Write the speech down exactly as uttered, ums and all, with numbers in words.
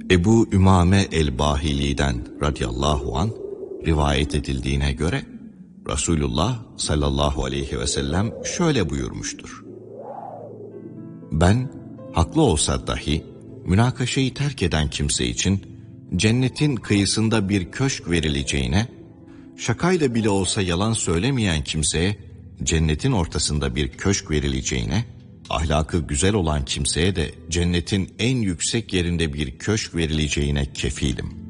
Ebu Ümame el-Bahili'den radıyallahu an rivayet edildiğine göre Resulullah sallallahu aleyhi ve sellem şöyle buyurmuştur: Ben haklı olsa dahi münakaşayı terk eden kimse için cennetin kıyısında bir köşk verileceğine, şakayla bile olsa yalan söylemeyen kimseye cennetin ortasında bir köşk verileceğine, ahlakı güzel olan kimseye de cennetin en yüksek yerinde bir köşk verileceğine kefilim.